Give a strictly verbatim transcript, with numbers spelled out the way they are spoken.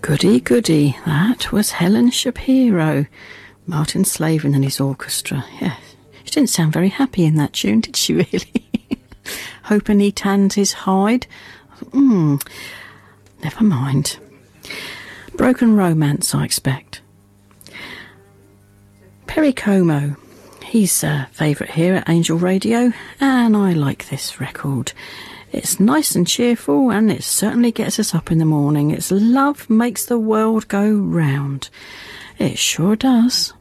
Goody, goody. That was Helen Shapiro. Martin Slavin and his orchestra. Yes. She didn't sound very happy in that tune, did she really? Hoping he tanned his hide. Hmm. Never mind. Broken Romance, I expect. Perry Como. He's a favourite here at Angel Radio, and I like this record. It's nice and cheerful, and it certainly gets us up in the morning. It's Love Makes the World Go Round. It sure does.